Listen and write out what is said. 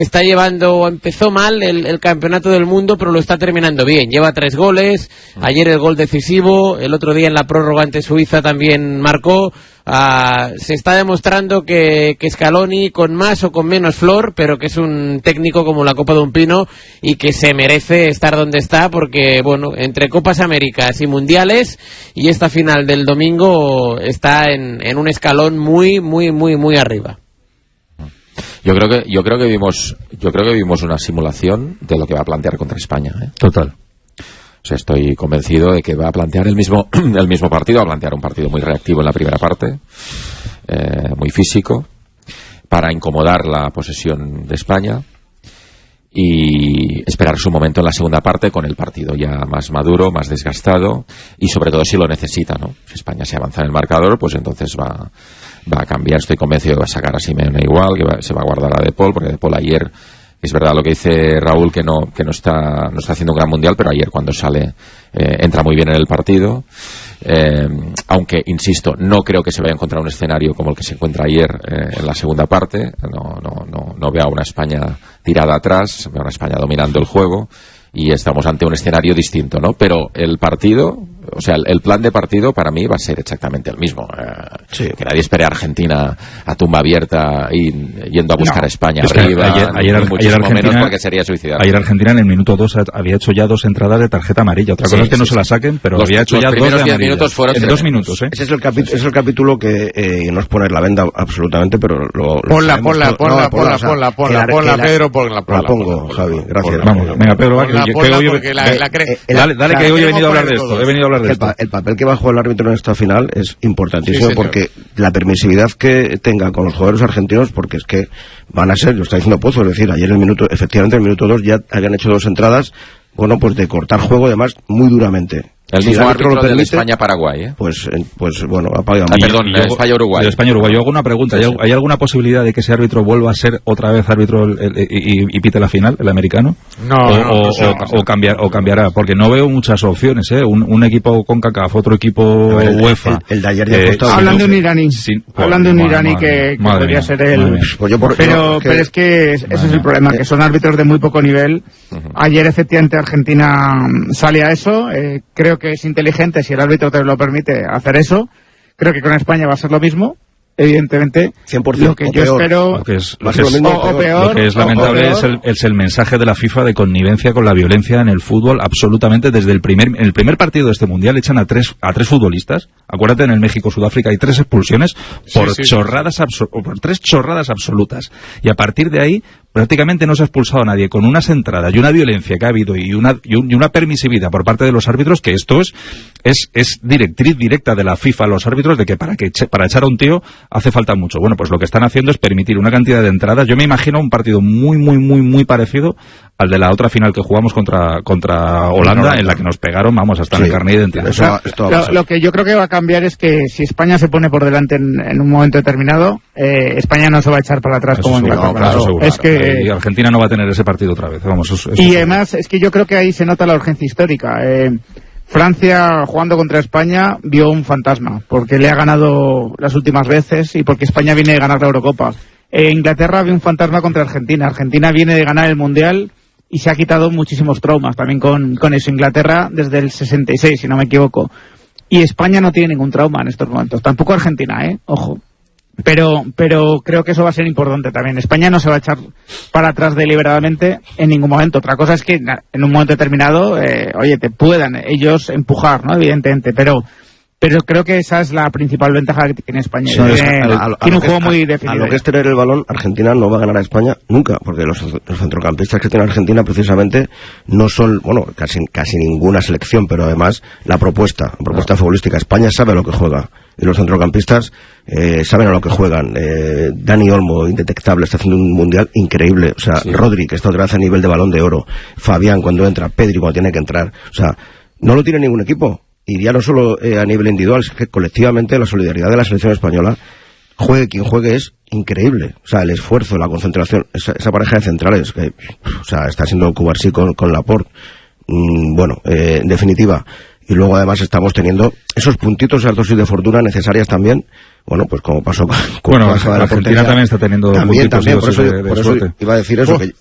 está llevando, empezó mal el campeonato del mundo, pero lo está terminando bien. Lleva 3 goles, ayer el gol decisivo, el otro día en la prórroga ante Suiza también marcó. Se está demostrando que Scaloni, con más o con menos flor, pero que es un técnico como la copa de un pino y que se merece estar donde está, porque, bueno, entre Copas Américas y Mundiales y esta final del domingo está en un escalón muy, muy, muy, muy arriba. Yo creo que vimos una simulación de lo que va a plantear contra España, ¿eh? Total. O sea, estoy convencido de que va a plantear el mismo partido, va a plantear un partido muy reactivo en la primera parte, muy físico, para incomodar la posesión de España y esperar su momento en la segunda parte con el partido ya más maduro, más desgastado y sobre todo si lo necesita, ¿no? Si España se avanza en el marcador, pues entonces va a cambiar. Estoy convencido de que va a sacar a Simeone igual, que se va a guardar a De Paul, porque De Paul ayer, es verdad lo que dice Raúl, que no está haciendo un gran mundial, pero ayer cuando sale entra muy bien en el partido, aunque insisto, no creo que se vaya a encontrar un escenario como el que se encuentra ayer en la segunda parte. No veo a una España tirada atrás, veo a una España dominando el juego y estamos ante un escenario distinto, ¿no? Pero el partido, o sea, el plan de partido para mí va a ser exactamente el mismo. Sí. Que nadie espere a Argentina a tumba abierta y yendo a buscar a España arriba. Ayer Argentina, menos porque sería suicidar. Ayer Argentina en el minuto 2 había hecho ya 2 entradas de tarjeta amarilla. Otra cosa es que no se la saquen, pero había hecho ya 2 de amarilla. Minutos fueron en 2 minutos, ¿eh? Ese es el capítulo que no es poner la venda absolutamente, pero ponla, Pedro, ponla. La pongo, Javi, gracias. Vamos, venga, Pedro, va, que dale, que hoy he venido a hablar de esto. El papel que va a jugar el árbitro en esta final es importantísimo, sí, porque la permisividad que tenga con los jugadores argentinos, porque es que van a ser, lo está diciendo Pozo, es decir, ayer efectivamente en el minuto 2 ya habían hecho 2 entradas, bueno, pues de cortar juego, además, muy duramente. El mismo árbitro del España-Paraguay, ¿eh? Pues bueno, apaga. Perdón, España-Uruguay. España-Uruguay. Yo hago una pregunta. ¿Hay alguna posibilidad de que ese árbitro vuelva a ser otra vez árbitro y pite la final, el americano? O cambiará, porque no veo muchas opciones, ¿eh? Un equipo con CONCACAF, otro equipo UEFA. El de ayer ya costado. Hablan de un iraní. Hablan de un iraní que podría ser él. Pero es que ese es el problema, que son árbitros de muy poco nivel. Ayer, efectivamente, Argentina sale a eso. Creo que es inteligente, si el árbitro te lo permite, hacer eso. Creo que con España va a ser lo mismo, evidentemente. 100%. Lo que yo espero, lo que es lamentable es el mensaje de la FIFA de connivencia con la violencia en el fútbol, absolutamente. Desde el primer partido de este mundial echan a tres futbolistas. Acuérdate, en el México-Sudáfrica hay 3 expulsiones por 3 chorradas absolutas. Y a partir de ahí prácticamente no se ha expulsado a nadie, con unas entradas y una violencia que ha habido y una permisividad por parte de los árbitros, que esto es directriz directa de la FIFA a los árbitros, de que para echar a un tío hace falta mucho. Bueno, pues lo que están haciendo es permitir una cantidad de entradas. Yo me imagino un partido muy, muy, muy, muy parecido al de la otra final que jugamos contra Holanda, en la que nos pegaron, vamos, hasta en el carnet de identidad. Lo que yo creo que va a cambiar es que si España se pone por delante en un momento determinado, España no se va a echar para atrás como en Inglaterra. Es que y Argentina no va a tener ese partido otra vez. Vamos, y además es que yo creo que ahí se nota la urgencia histórica. Francia, jugando contra España, vio un fantasma, porque le ha ganado las últimas veces y porque España viene de ganar la Eurocopa. Inglaterra vio un fantasma contra Argentina. Argentina viene de ganar el Mundial y se ha quitado muchísimos traumas también con eso. Inglaterra desde el 66, si no me equivoco. Y España no tiene ningún trauma en estos momentos. Tampoco Argentina, ojo. Pero creo que eso va a ser importante también. España no se va a echar para atrás deliberadamente en ningún momento. Otra cosa es que en un momento determinado, te puedan ellos empujar, ¿no? Evidentemente, pero creo que esa es la principal ventaja que tiene España. Tiene un juego muy definido. A lo que es tener el balón, Argentina no va a ganar a España nunca, porque los centrocampistas que tiene Argentina precisamente no son, casi ninguna selección, pero además la propuesta futbolística. España sabe a lo que juega. Y los centrocampistas saben a lo que juegan. Dani Olmo, indetectable, está haciendo un mundial increíble. O sea, sí. Rodri, que está otra vez a nivel de Balón de Oro. Fabián cuando entra, Pedri cuando tiene que entrar. O sea, no lo tiene ningún equipo. Y ya no solo a nivel individual, es que colectivamente la solidaridad de la selección española, juegue quien juegue, es increíble. O sea, el esfuerzo, la concentración, esa pareja de centrales, que está siendo Cubarsí con Laporte. En definitiva, y luego además estamos teniendo esos puntitos altos y de fortuna necesarias también, bueno, pues como pasó con Argentina también está teniendo puntitos por eso iba a decir eso, que